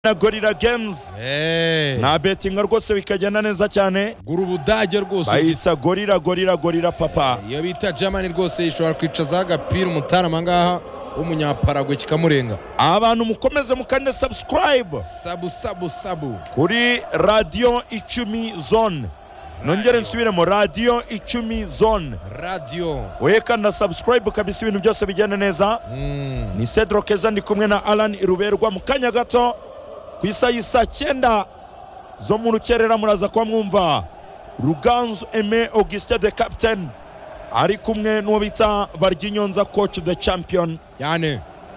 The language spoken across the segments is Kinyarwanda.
na Gorilla Games na bettinga rwose bikagenda neza cyane guru budage rwose bayita gorilla papa iyo bita Germany rwose ishobora kwicaza agapira umutarama ngaha w'umunyaparagwe kikamurenga. Abantu mukomeze mukande subscribe sabu kuri radio 10 zone nongere nsubiremo radio 10 zone radio wekanda subscribe kabisa ibintu byose bijyana neza. Ni Cedro Keza ndi kumwe na Alan Iruberwa mukanya gato ku isa 9 zo mu rukerera muraza kwa mwumva Ruganzu Aime Auguste the captain ari kumwe n'uwo bita Baryinyonza coach the champion yani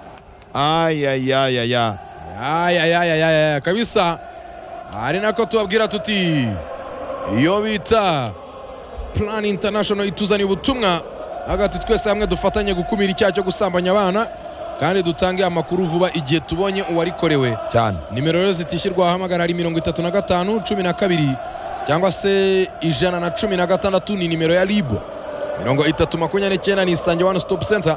ya kabisa. Ari nako tubabwira tuti iyo bita Plan International ituzaniye ubutumwa hagati twese hamwe dufatanye gukumira icyaha cyo gusambanya abana kandi dutange amakuru vuba igihe tubonye uwarikorewe cyane. Nimero rero zitishyirwa hamagara ari 35 12 cyangwa se 116 ni nimero ya RIB 329 ni Isange One Stop Center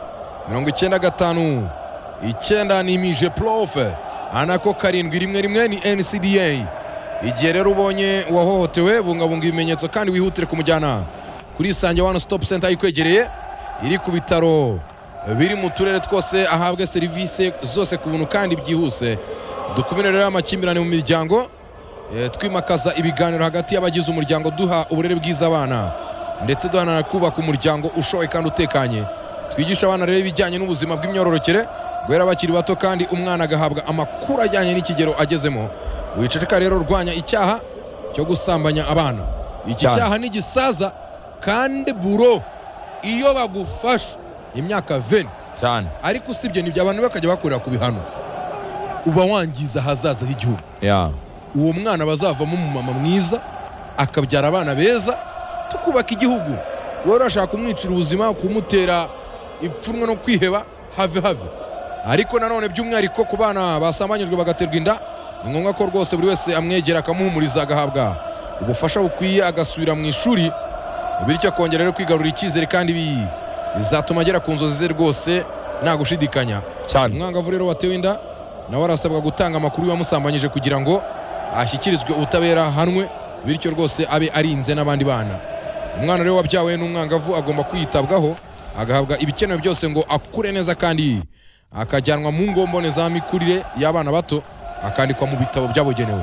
95 icyenda ni Mije Prof anako 7 ni NCDA. Igihe rero ubonye wahohotewe bungabunga ibimenyetso kandi wihutire kumujyana kuri Isange One Stop Center ikwegereye iri ku bitaro biri mu turere twose ahabwe serivisi zose ku buntu kandi byihuse. Dukumire rero amakimbirane mu miryango twimakaza ibiganiro hagati y'abagize umuryango duha uburere bwiza abana ndetse duhana kubaka umuryango ushoboye kandi utekanye. Twigisha abana rero ibijyanye n'ubuzima bw'imyororokere guhera bakiri bato kandi umwana agahabwa amakuru ajyanye n'ikigero agezemo. Wiceceka rero rwanya icyaha cyo gusambanya abana. Iki cyaha ni gisaza kandi buro iyo bagufasha imyaka 20 cyane ariko usibye nibyo abantu bakajya bakorera ku bihano uba wangiza hazaza h'igihugu. Uwo mwana bazavamo umumama mwiza akabyara abana beza tukubaka igihugu. Wowe urashaka kumwicira ubuzima kumutera ipfunwe no kwiheba have ariko nanone by'umwihariko ku bana basambanyijwe bagaterwa inda ni ngombwa ko rwose buri wese amwegera akamuhumuriza agahabwa ubufasha bukwiye agasubira mu ishuri bityo akongera rero kwigarurira icyizere kandi bizatuma agera ku nzozi ze rwose nta gushidikanya cyane. Umwangavu rero watewe inda nawe arasabwa gutanga amakuru y'uwamusambanyije kugira ngo ashyikirizwe ubutabera hanwe bityo rwose abe arinze n'abandi bana. Umwana rero wabyawe n'umwangavu agomba kwitabwaho agahabwa ibikenewe byose ngo akure neza kandi akajyanwa mu ngombone za mikurire y'abana bato akandikwa mu bitabo byabugenewe.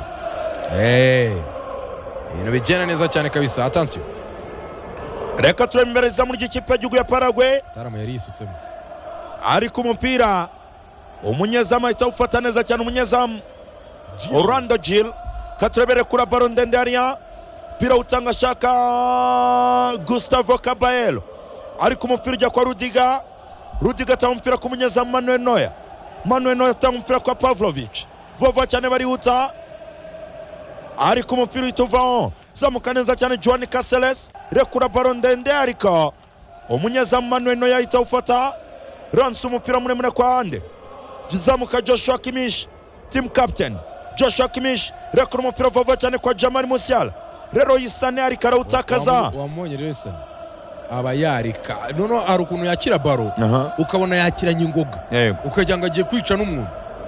Ibintu bigenda neza cyane kabisa. Attention, reka turembereza muri ikipe y'igihugu ya Paraguay Tarama yari yisutsemo ari ku mupira umunyezamu ahita ufata neza cyane umunyezamu Orlando Gil katrebere kura ballon ndende hariya pira utanga shaka Gustavo Caballero ari ku mupira ujya kwa Rudiga atanga umupira ku munyezamu Manuel Neuer atanga umupira kwa Pavlovic vuba cyane barihuta ari ku mupira ituvaho zamuka neza cyane Joan Caceres rekura ballon ndende ariko umunyezamu Manuel Neuer ahita ufata ranse umupira muremure kwa hande zamuka Joshua Kimmich team captain Joshua Kimmich rekura umupira vuba cyane kwa Jamal Musiala rero Isane ari karawutakaza wamonye rero Isane aba yarika nono ari ukuntu yakira baro ukabona yakiranye ingoga ukajya ngo agiye kwica n'umuntu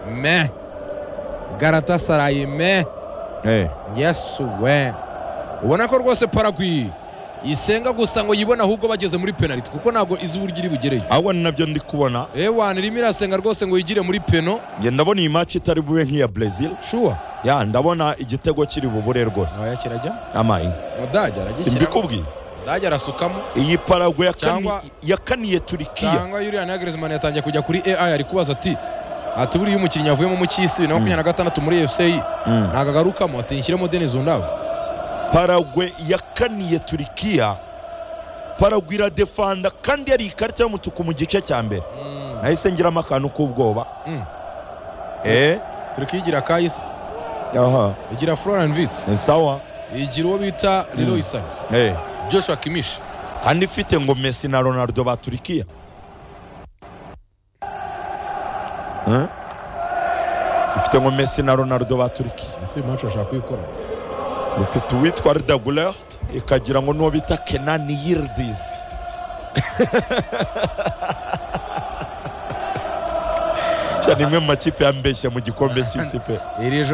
Galatasaray Yesu we ubona ko rwose Paraguay isenga gusa ngo yibona ahubwo bageze muri penalty kuko ntabwo izi buryo iri bugereye. Ahubwo nabyo ndi kubona irimo irasenga rwose ngo yigire muri peno. Nge ndabona iyi match itari bube nk'iya Brazil sure ndabona igitego kiri bubure rwose yakirajya amayi Modage aragishyira simbikubwiye Modage arasukamo iyi Paraguay yakaniye Turkiya cyangwa Julian Griezmann yatangiye kujya kuri AI ari kubaza ati buriya umukinnyi avuyemo mu cyisi 2026 muri FC ntago agarukamo ati nshyiremo Denis Zundab. Paraguay yakaniye Turkiya Paraguay iradefanda kandi yari ikarita y'umutuku mu gice cya mbere nahise ngiramo akantu k'ubwoba Turkiya igira Kayise igira Florian Wirtz sawa igira uwo bita Leroy Sané Joshua Kimmich kandi ifite ngo Messi na Ronaldo ba Turkiya ifite ngo Messi na Ronaldo ba Turkiya ese match ashaka kuyikora ufite uwitwa Arda Güler ikagira ngo n'uwo bita Kenan Yildiz ni imwe mu makipe yambeshya mu gikombe cy'isi pe. iri